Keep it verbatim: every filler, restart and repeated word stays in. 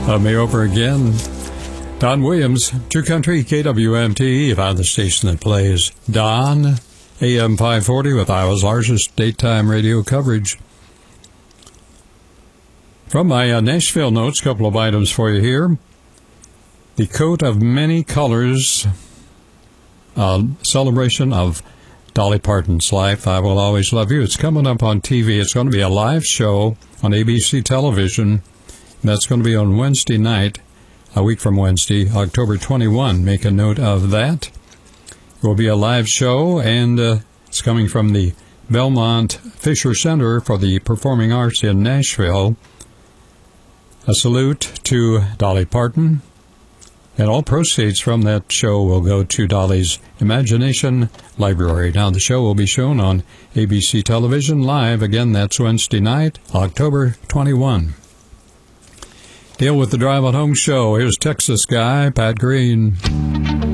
Uh, me over again. Don Williams, True Country, K W M T, about the station that plays Don, A M five forty, with Iowa's largest daytime radio coverage. From my uh, Nashville notes, a couple of items for you here. The Coat of Many Colors, uh, celebration of Dolly Parton's life, I Will Always Love You. It's coming up on T V. It's going to be a live show on A B C television. That's going to be on Wednesday night, a week from Wednesday, October twenty-first. Make a note of that. It will be a live show, and uh, it's coming from the Belmont Fisher Center for the Performing Arts in Nashville. A salute to Dolly Parton. And all proceeds from that show will go to Dolly's Imagination Library. Now, the show will be shown on A B C Television live. Again, that's Wednesday night, October twenty-first. Deal with the Drive on Home show. Here's Texas guy, Pat Green.